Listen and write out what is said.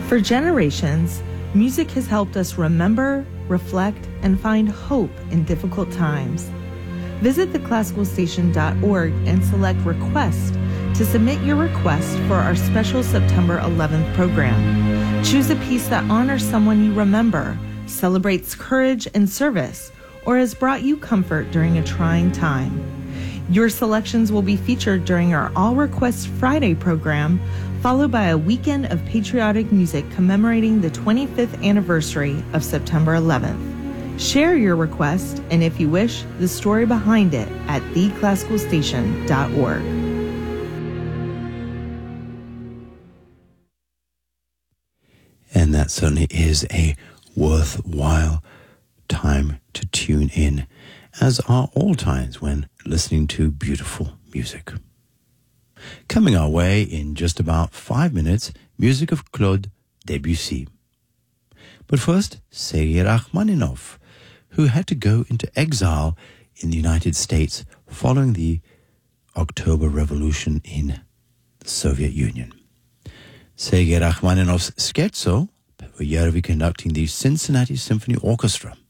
For generations, music has helped us remember, reflect, and find hope in difficult times. Visit theclassicalstation.org and select Request to submit your request for our special September 11th program. Choose a piece that honors someone you remember, celebrates courage and service, or has brought you comfort during a trying time. Your selections will be featured during our All Requests Friday program, followed by a weekend of patriotic music commemorating the 25th anniversary of September 11th. Share your request, and if you wish, the story behind it at theclassicalstation.org. And that certainly is a worthwhile time to tune in, as are all times when listening to beautiful music. Coming our way in just about 5 minutes, music of Claude Debussy. But first, Sergei Rachmaninoff, who had to go into exile in the United States following the October Revolution in the Soviet Union. Sergei Rachmaninoff's Scherzo, where we conducting the Cincinnati Symphony Orchestra.